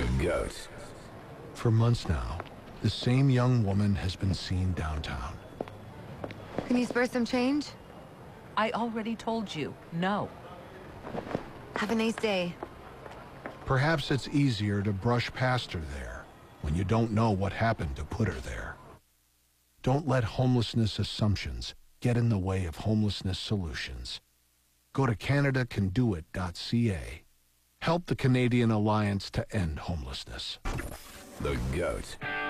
The Goat. For months now, the same young woman has been seen downtown. Can you spare some change? I already told you, no. Have a nice day. Perhaps it's easier to brush past her there when you don't know what happened to put her there. Don't let homelessness assumptions get in the way of homelessness solutions. Go to CanadaCanDoIt.ca. Help the Canadian Alliance to End Homelessness. The Goat.